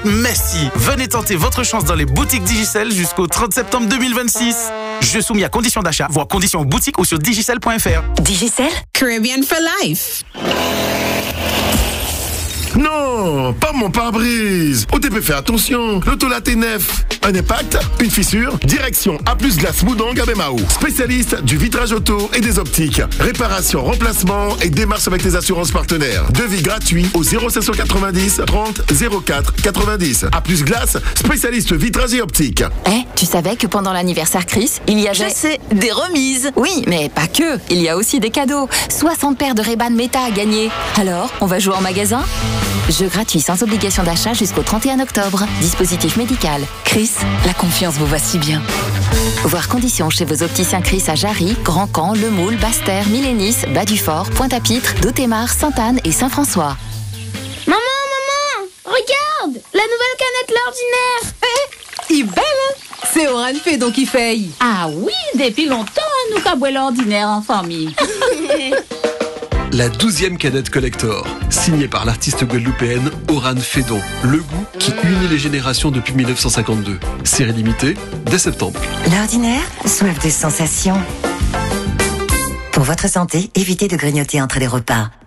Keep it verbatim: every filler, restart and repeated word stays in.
Mais si, venez tenter votre chance dans les boutiques Digicel jusqu'au trente septembre deux mille vingt-six. Jeu soumis à conditions d'achat, voire conditions en boutique ou sur digicel point f r. Digicel, Caribbean for life. Non, pas mon pare-brise. O T P, fais attention. L'autolatte est neuf. Un impact, une fissure, direction A plus Glace Moudon Gabemao. Spécialiste du vitrage auto et des optiques. Réparation, remplacement et démarche avec les assurances partenaires. Devis gratuit au zéro cinq cent quatre-vingt-dix trente zéro quatre quatre-vingt-dix. A plus Glace, spécialiste vitrage et optique. Eh, tu savais que pendant l'anniversaire Chris, il y avait... Je sais, des remises. Oui, mais pas que. Il y a aussi des cadeaux. soixante paires de Ray-Ban Meta à gagner. Alors, on va jouer en magasin ? Jeu gratuit sans obligation d'achat jusqu'au trente et un octobre. Dispositif médical. Chris, la confiance vous va si bien. Voir conditions chez vos opticiens Chris à Jarry, Grand Camp, Le Moule, Basse-Terre, Milénis, Bas-du-Fort, Pointe-à-Pitre, Dotémar, Sainte-Anne et Saint-François. Maman, maman, regarde, la nouvelle canette l'ordinaire. Eh, il belle, hein? C'est Oran fait donc il fait. Ah oui, depuis longtemps, nous avons l'ordinaire en famille. La douzième canette collector, signée par l'artiste guadeloupéenne Oran Fédon. Le goût qui unit les générations depuis mille neuf cent cinquante-deux. Série limitée, dès septembre. L'ordinaire, soif de sensations. Pour votre santé, évitez de grignoter entre les repas.